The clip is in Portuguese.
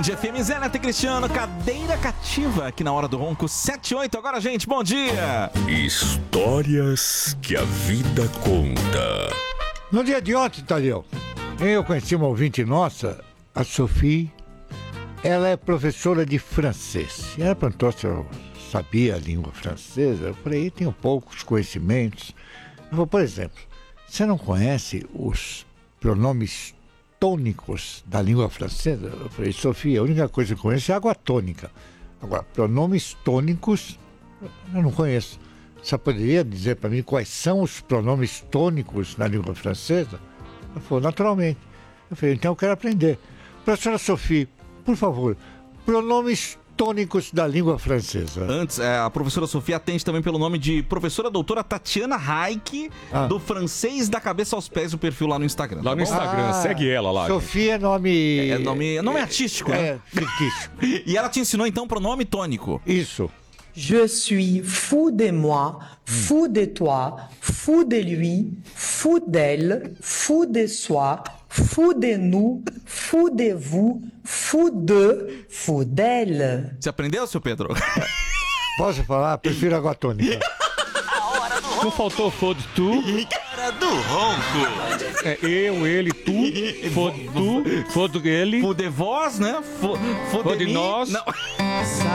Band FM, Zé Neto e Cristiano, cadeira cativa aqui na Hora do Ronco, 7-8. Agora, gente, bom dia! Histórias que a vida conta. No dia de ontem, Tadeu, eu conheci uma ouvinte nossa, a Sophie. Ela é professora de francês. E ela perguntou se eu sabia a língua francesa. Eu falei, tenho poucos conhecimentos. Ela falou, por exemplo, você não conhece os pronomes tônicos da língua francesa? Eu falei, Sofia, a única coisa que eu conheço é água tônica. Agora, pronomes tônicos, eu não conheço. Você poderia dizer para mim quais são os pronomes tônicos na língua francesa? Ela falou, naturalmente. Eu falei, então eu quero aprender. Professora Sofia, por favor, pronomes tônicos da língua francesa. Antes, a professora Sofia atende também pelo nome de professora doutora Tatiana Raik, do francês da cabeça aos pés, o perfil lá no Instagram. Lá no Instagram, segue ela lá. Sofia é nome... nome artístico, né? É, fictício. E ela te ensinou então pronome tônico. Isso. Je suis fou de moi, fou de toi, fou de lui, fou d'elle, fou de soi, fou de nous, fou de vous, fou de, fou d'elle. Você aprendeu, seu Pedro? Posso falar? Prefiro água tônica. Não faltou foda tu? Hora do Ronco. É eu, ele, tu, foda tu, foda ele, Foda de vós, né? Foda foda de nós. Não.